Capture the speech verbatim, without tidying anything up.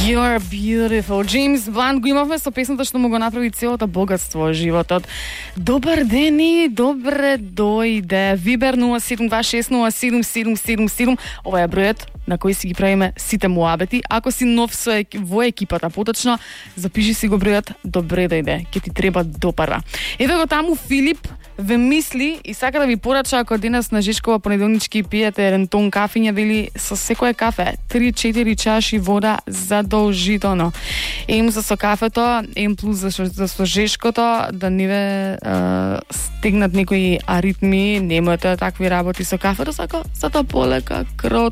You're beautiful. James Blunt го имавме со песната што му го направи целото богатство животот. Добар ден и добре дојде. Вибер нула седум два шест нула седум седум седум седум. Ова е бројот на кој си ги правиме сите муабети. Ако си нов со ек... во екипата, поточно, запиши си го бројот добре дојде. Ке ти треба допарва. Еве го таму Филип ве мисли и сака да ви порача ако денес на Жешкова понеделнички пиете еден тон кафиња, вели со секое кафе три-четири чаши вода задолжително. Ем за со кафето, ем плюс за, за со Жешкото, да не ве е, стегнат некои аритми, немојте такви работи со кафето, сака за да полека крот.